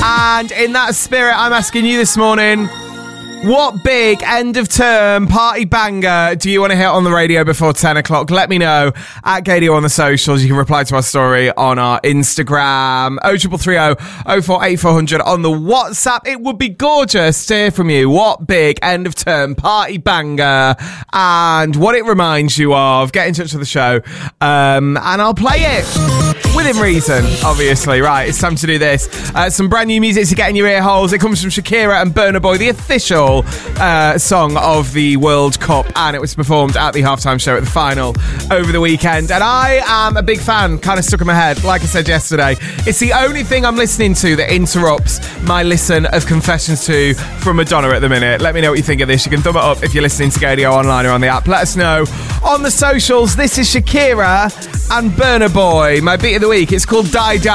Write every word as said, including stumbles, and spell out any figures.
And in that spirit, I'm asking you this morning, what big end of term party banger do you want to hit on the radio before ten o'clock? Let me know at Gadio on the socials. You can reply to our story on our Instagram, oh triple three oh oh four eight four hundred on the WhatsApp. It would be gorgeous to hear from you. What big end of term party banger and what it reminds you of. Get in touch with the show um, and I'll play it within reason, obviously. Right, it's time to do this. Uh, some brand new music to get in your ear holes. It comes from Shakira and Burna Boy, the official Uh, song of the World Cup, and it was performed at the halftime show at the final over the weekend, and I am a big fan. Kind of stuck in my head, like I said yesterday. It's the only thing I'm listening to that interrupts my listen of Confessions two from Madonna at the minute. Let me know what you think of this. You can thumb it up if you're listening to Gadio online or on the app. Let us know on the socials. This is Shakira and Burna Boy. My beat of the week, it's called Die Die.